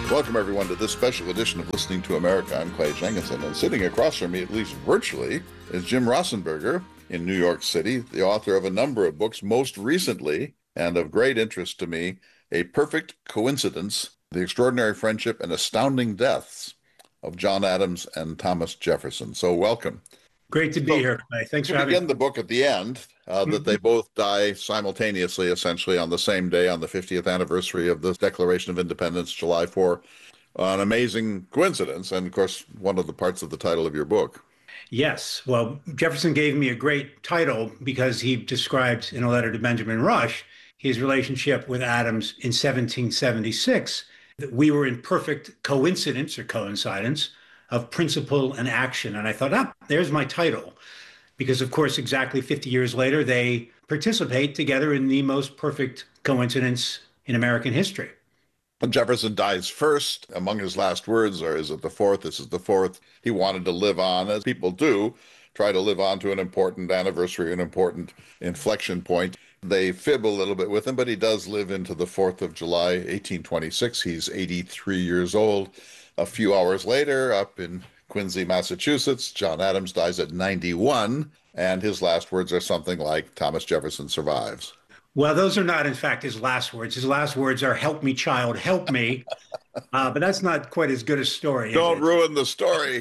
Welcome, everyone, to this special edition of Listening to America. I'm Clay Jenkinson, and sitting across from me, at least virtually, is Jim Rossenberger in New York City, the author of a number of books, most recently, and of great interest to me, A Perfect Coincidence, The Extraordinary Friendship and Astounding Deaths of John Adams and Thomas Jefferson. So welcome. Great to be here, Clay. Thanks You for having begin me. the book at the end that they both die simultaneously, essentially on the same day, on the 50th anniversary of the Declaration of Independence, July 4. An amazing coincidence, and of course, one of the parts of the title of your book. Yes. Well, Jefferson gave me a great title because he described in a letter to Benjamin Rush his relationship with Adams in 1776, that we were in perfect coincidence or coincidence of principle and action. And I thought, there's my title. Because, of course, exactly 50 years later, they participate together in the most perfect coincidence in American history. Jefferson dies first. Among his last words are, is it the fourth? This is the fourth. He wanted to live on, as people do, try to live on to an important anniversary, an important inflection point. They fib a little bit with him, but he does live into the 4th of July, 1826. He's 83 years old. A few hours later, up in Quincy, Massachusetts, John Adams dies at 91, and his last words are something like, Thomas Jefferson survives. Well, those are not, in fact, his last words. His last words are, help me, child, help me. But that's not quite as good a story, is Don't it? ruin the story.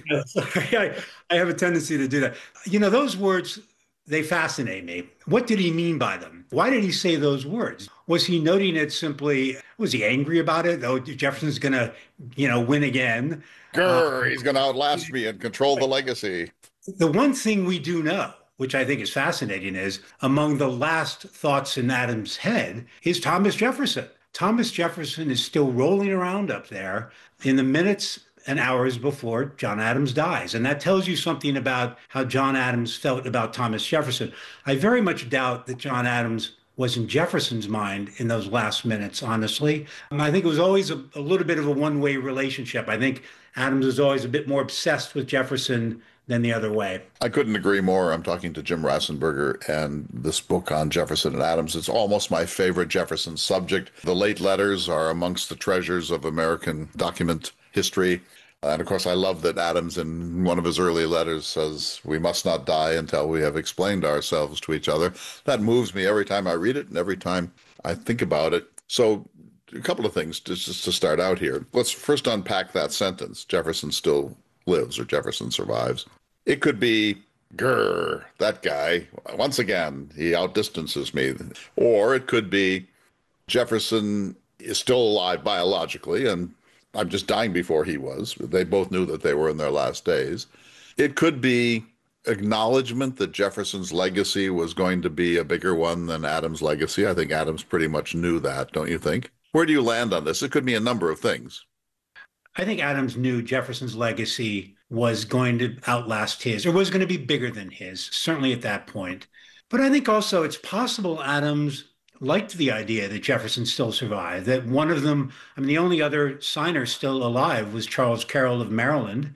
I have a tendency to do that. You know, those words, they fascinate me. What did he mean by them? Why did he say those words? Was he noting it simply, was he angry about it? Oh, Jefferson's going to, win again. Grr, he's going to outlast me and control the legacy. The one thing we do know, which I think is fascinating, is among the last thoughts in Adams' head is Thomas Jefferson. Thomas Jefferson is still rolling around up there in the minutes and hours before John Adams dies. And that tells you something about how John Adams felt about Thomas Jefferson. I very much doubt that John Adams was in Jefferson's mind in those last minutes, honestly. I think it was always a little bit of a one-way relationship. I think Adams was always a bit more obsessed with Jefferson than the other way. I couldn't agree more. I'm talking to Jim Rassenberger, and this book on Jefferson and Adams, it's almost my favorite Jefferson subject. The late letters are amongst the treasures of American document history. And of course, I love that Adams, in one of his early letters, says, we must not die until we have explained ourselves to each other. That moves me every time I read it and every time I think about it. So a couple of things just to start out here. Let's first unpack that sentence. Jefferson still lives, or Jefferson survives. It could be, grr, that guy, once again, he outdistances me. Or it could be, Jefferson is still alive biologically, and I'm just dying before he was. They both knew that they were in their last days. It could be acknowledgement that Jefferson's legacy was going to be a bigger one than Adams' legacy. I think Adams pretty much knew that, don't you think? Where do you land on this? It could be a number of things. I think Adams knew Jefferson's legacy was going to outlast his, or was going to be bigger than his, certainly at that point. But I think also it's possible Adams liked the idea that Jefferson still survived, that one of them, I mean, the only other signer still alive was Charles Carroll of Maryland.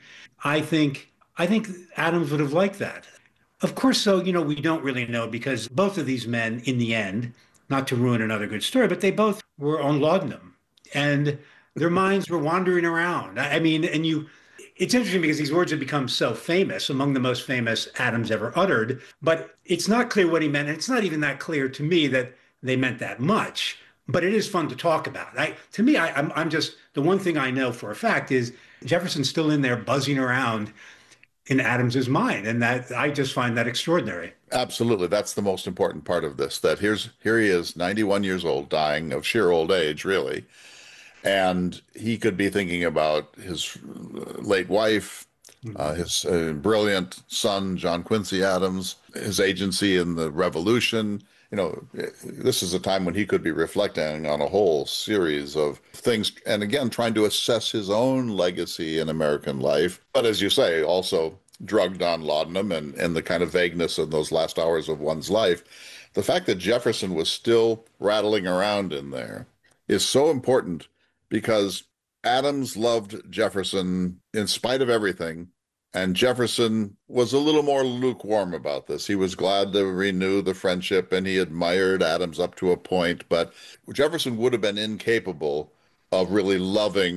I think Adams would have liked that. Of course, so, we don't really know because both of these men, in the end, not to ruin another good story, but they both were on laudanum. And their minds were wandering around. I mean, it's interesting because these words have become so famous, among the most famous Adams ever uttered, but it's not clear what he meant. And it's not even that clear to me that they meant that much, but it is fun to talk about. I'm just, the one thing I know for a fact is Jefferson's still in there buzzing around in Adams's mind. And that I just find that extraordinary. Absolutely. That's the most important part of this, that here he is, 91 years old, dying of sheer old age, really. And he could be thinking about his late wife, his brilliant son, John Quincy Adams, his agency in the Revolution. This is a time when he could be reflecting on a whole series of things, and again, trying to assess his own legacy in American life. But as you say, also drugged on laudanum and the kind of vagueness of those last hours of one's life. The fact that Jefferson was still rattling around in there is so important because Adams loved Jefferson in spite of everything, and Jefferson was a little more lukewarm about this. He was glad to renew the friendship, and he admired Adams up to a point, but Jefferson would have been incapable of really loving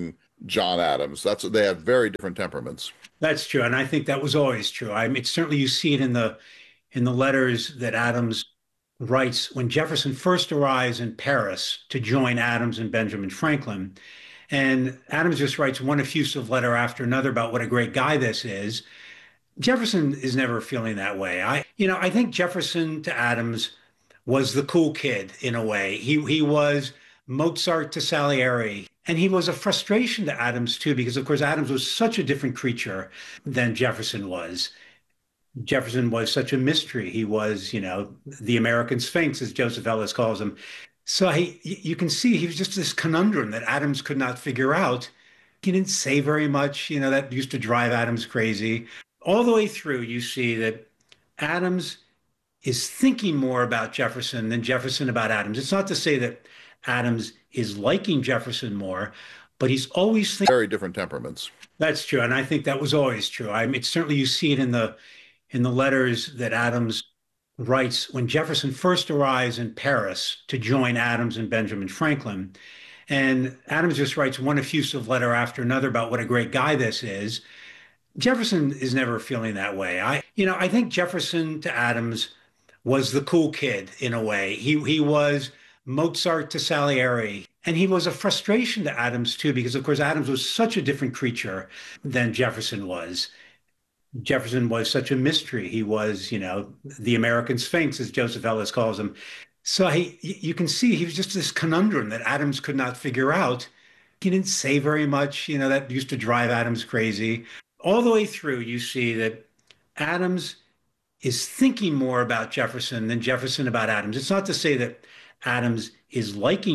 John Adams. They have very different temperaments. That's true, and I think that was always true. I mean, it's certainly you see it in the letters that Adams writes when Jefferson first arrives in Paris to join Adams and Benjamin Franklin. And Adams just writes one effusive letter after another about what a great guy this is. Jefferson is never feeling that way. I think Jefferson to Adams was the cool kid in a way. He was Mozart to Salieri. And he was a frustration to Adams too, because of course Adams was such a different creature than Jefferson was. Jefferson was such a mystery. He was, the American Sphinx, as Joseph Ellis calls him. So you can see he was just this conundrum that Adams could not figure out. He didn't say very much, that used to drive Adams crazy. All the way through, you see that Adams is thinking more about Jefferson than Jefferson about Adams. It's not to say that Adams is liking Jefferson more, but he's always thinking. Very different temperaments. That's true, and I think that was always true. I mean, certainly you see it in the letters that Adams writes when Jefferson first arrives in Paris to join Adams and Benjamin Franklin. And Adams just writes one effusive letter after another about what a great guy this is. Jefferson is never feeling that way. I think Jefferson to Adams was the cool kid in a way. He was Mozart to Salieri. And he was a frustration to Adams too, because of course Adams was such a different creature than Jefferson was. Jefferson was such a mystery. He was, the American Sphinx, as Joseph Ellis calls him. So you can see he was just this conundrum that Adams could not figure out. He didn't say very much, that used to drive Adams crazy. All the way through, you see that Adams is thinking more about Jefferson than Jefferson about Adams. It's not to say that Adams is liking